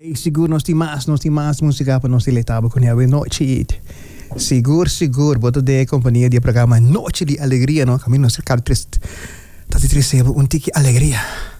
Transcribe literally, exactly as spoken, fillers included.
Seguro nós temos mais, nós temos mais música para nós deletar com a noite. Seguro, seguro. Boto de companhia de programa Noite de Alegria, não? Caminho cercado triste. Tá de triste, um tique alegria.